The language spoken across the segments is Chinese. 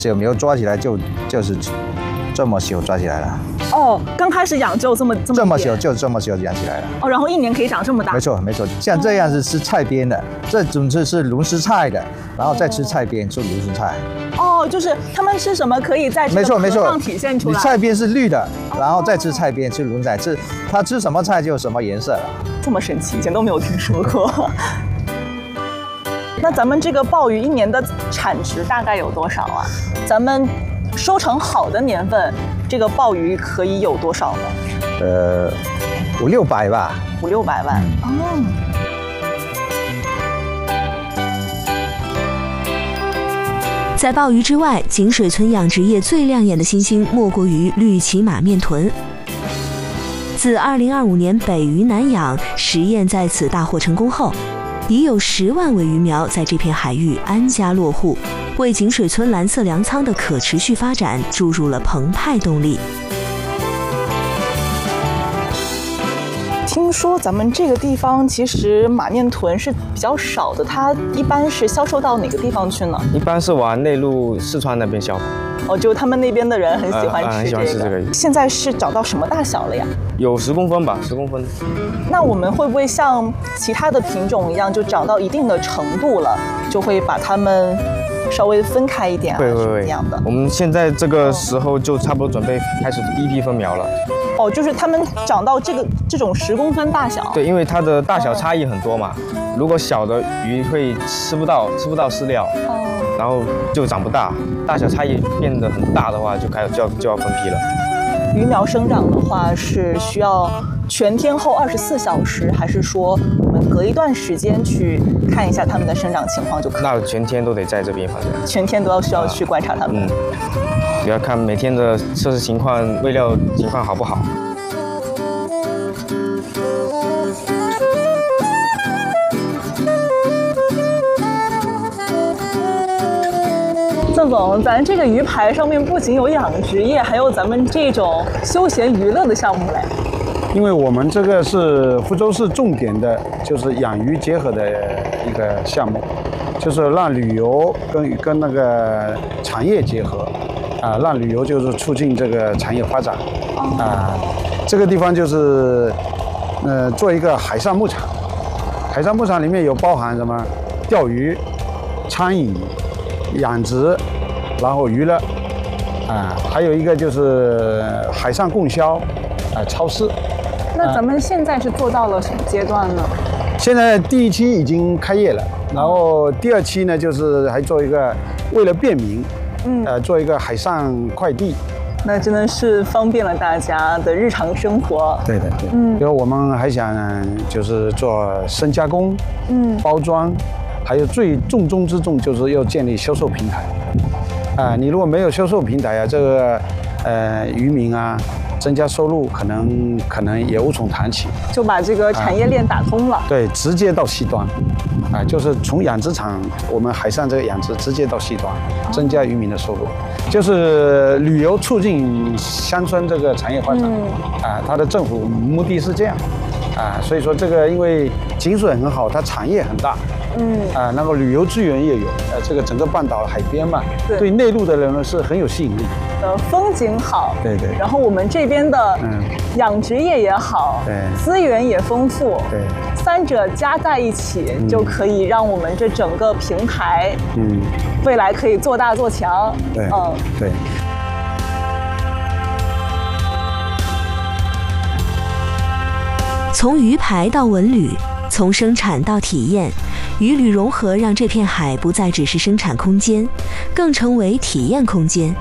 有没有抓起来就是这么久抓起来了。 哦，刚开始养就这么久，就这么久养起来了。 哦，然后1年可以长这么大。 没错，像这样是吃菜边的，这种是轮丝菜的，然后再吃菜边是轮丝菜。 哦，就是他们吃什么可以在这个壳上体现出来。 你菜边是绿的，然后再吃菜边是轮菜，它吃什么菜就什么颜色了。 这么神奇，以前都没有听说过。那咱们这个鲍鱼1年的产值大概有多少啊？咱们收成好的年份，这个鲍鱼可以有多少呢 ？500-600吧。 500-600万。哦。 在鲍鱼之外，井水村养殖业最亮眼的新星莫过于绿鳍马面豚。自2025年北鱼南养实验在此大获成功后，已有10万尾鱼苗在这片海域安家落户，为井水村蓝色粮仓的可持续发展注入了澎湃动力。 听说咱们这个地方其实马面豚是比较少的，它一般是销售到哪个地方去呢？ 一般是往内陆四川那边销。 哦，就他们那边的人很喜欢吃这个。现在是长到什么大小了呀？ 有10公分吧，10公分。 那我们会不会像其他的品种一样，就长到一定的程度了，就会把它们稍微分开一点啊？ 会这样的。 我们现在这个时候就差不多准备开始第一批分苗了。 哦，就是它们长到这种10公分大小。 对，因为它的大小差异很多嘛。如果小的鱼会吃不到饲料，然后就长不大。大小差异变得很大的话，就要分批了。 鱼苗生长的话是需要全天候24小时，还是说我们隔一段时间去看一下它们的生长情况就可以？ 那全天都得在这边，反正全天都需要去观察它们。 也要看每天的测试情况、喂料情况好不好。 郑总，咱这个鱼排上面不仅有养殖业，还有咱们这种休闲娱乐的项目嘞。 因为我们这个是福州市重点的，就是养鱼结合的一个项目，就是让旅游跟那个产业结合，让旅游就是促进这个产业发展。这个地方就是做一个海上牧场，海上牧场里面有包含什么钓鱼、餐饮、养殖，然后娱乐，还有一个就是海上供销，超市。 那咱们现在是做到了什么阶段呢？ 现在第1期已经开业了，然后第2期呢，就是还做一个为了便民，做一个海上快递。 那真的是方便了大家的日常生活。 对的，对。因为我们还想就是做深加工，包装，还有最重中之重就是要建立销售平台。你如果没有销售平台啊，这个渔民啊，增加收入可能也无从谈起。 就把这个产业链打通了。 对，直接到西端，就是从养殖场，我们海上这个养殖直接到西端，增加渔民的收入，就是旅游促进乡村这个产业发展。它的政府目的是这样。所以说这个因为井水很好，它产业很大。那个旅游资源也有，这个整个半岛海边嘛，对内陆的人呢是很有吸引力。 风景好， 对。 然后我们这边的养殖业也好， 对， 资源也丰富， 对 ，3者加在一起，就可以让我们这整个平台，未来可以做大做强。 对，对。 从鱼排到文旅，从生产到体验，鱼旅融合让这片海不再只是生产空间，更成为体验空间。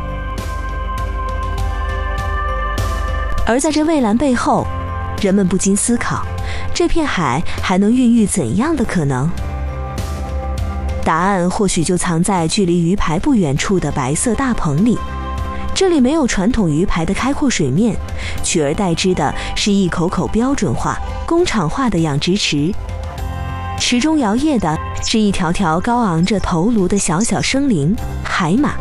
而在这蔚蓝背后，人们不禁思考，这片海还能孕育怎样的可能？答案或许就藏在距离鱼排不远处的白色大棚里。这里没有传统鱼排的开阔水面，取而代之的是一口口标准化、工厂化的养殖池。池中摇曳的是一条条高昂着头颅的小小生灵——海马。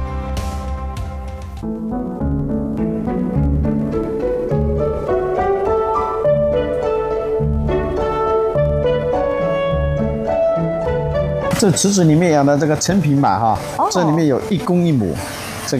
这池子里面养的这个成品马哈，这里面有1公1母。